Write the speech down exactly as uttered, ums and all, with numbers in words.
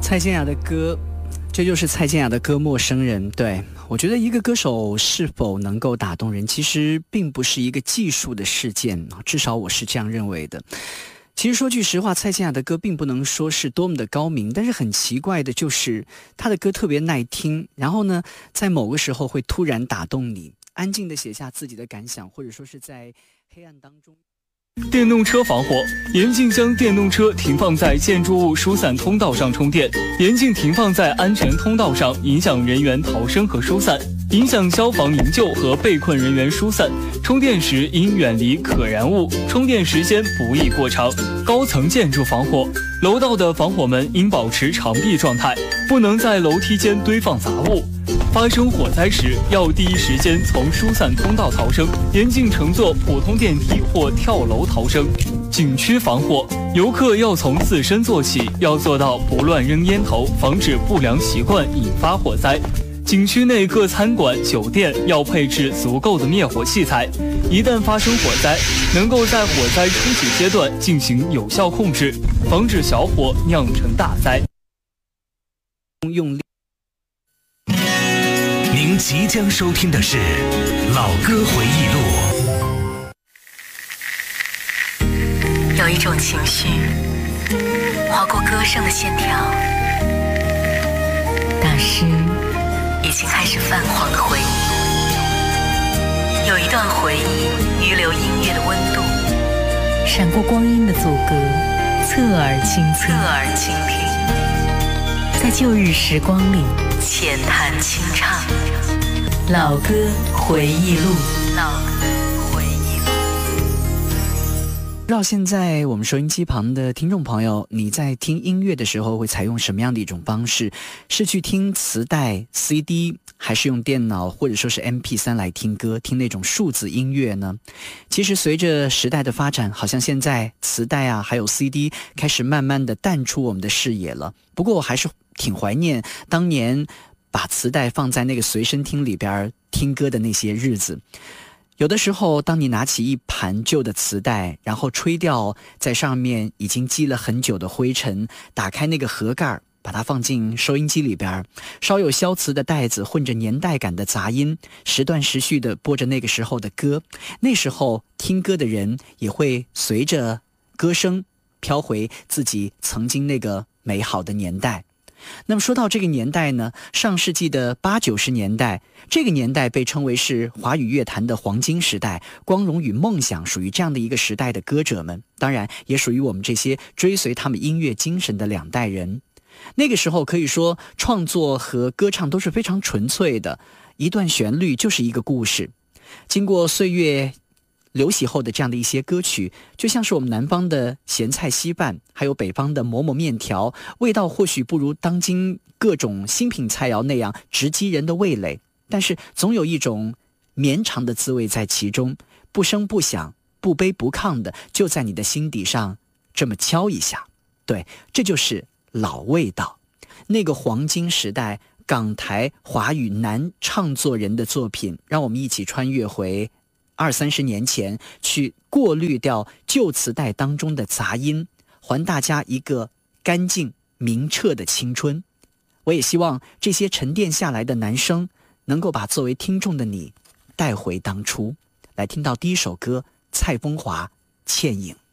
蔡健雅的歌，这就是蔡健雅的歌《陌生人》。对，我觉得一个歌手是否能够打动人，其实并不是一个技术的事件，至少我是这样认为的。其实说句实话，蔡健雅的歌并不能说是多么的高明，但是很奇怪的就是她的歌特别耐听，然后呢，在某个时候会突然打动你，安静的写下自己的感想，或者说是在黑暗当中。 电动车防火，严禁将电动车停放在建筑物疏散通道上充电，严禁停放在安全通道上，影响人员逃生和疏散，影响消防营救和被困人员疏散。充电时应远离可燃物，充电时间不宜过长。高层建筑防火，楼道的防火门应保持长闭状态，不能在楼梯间堆放杂物。发生火灾时，要第一时间从疏散通道逃生，严禁乘坐普通电梯或跳楼逃生。景区防火，游客要从自身做起，要做到不乱扔烟头，防止不良习惯引发火灾。景区内各餐馆、酒店要配置足够的灭火器材，一旦发生火灾，能够在火灾初期阶段进行有效控制，防止小火酿成大灾。 用力。 您即将收听的是《老歌回忆录》。 有一种情绪划过歌声的线条，大师已经开始泛黄的回忆。有一段回忆遗留音乐的温度， 闪过光阴的阻隔，侧耳倾听， 侧耳倾听， 在旧日时光里浅谈清唱。 老歌回忆录， 老歌回忆录。 不知道现在我们收音机旁的听众朋友，你在听音乐的时候会采用什么样的一种方式？是去听磁带 C D， 还是用电脑或者说是 M P 三 来听歌，听那种数字音乐呢？其实随着时代的发展，好像现在磁带啊还有 C D 开始慢慢的淡出我们的视野了。不过我还是挺怀念当年把磁带放在那个随身听里边听歌的那些日子。有的时候当你拿起一盘旧的磁带，然后吹掉在上面已经积了很久的灰尘，打开那个盒盖，把它放进收音机里边，稍有消磁的带子混着年代感的杂音，时断时续地播着那个时候的歌。那时候听歌的人也会随着歌声飘回自己曾经那个美好的年代。那么说到这个年代呢，上世纪的八九十年代，这个年代被称为是华语乐坛的黄金时代，光荣与梦想属于这样的一个时代的歌者们，当然也属于我们这些追随他们音乐精神的两代人。那个时候可以说创作和歌唱都是非常纯粹的，一段旋律就是一个故事。经过岁月流行后的这样的一些歌曲，就像是我们南方的咸菜稀饭，还有北方的馍馍面条，味道或许不如当今各种新品菜肴那样直击人的味蕾，但是总有一种绵长的滋味在其中，不声不响，不卑不亢的就在你的心底上这么敲一下。对，这就是老味道。那个黄金时代港台华语男唱作人的作品，让我们一起穿越回二三十年前，去过滤掉旧磁带当中的杂音，还大家一个干净明澈的青春。我也希望这些沉淀下来的男生能够把作为听众的你带回当初。来听到第一首歌，蔡枫华《倩影》。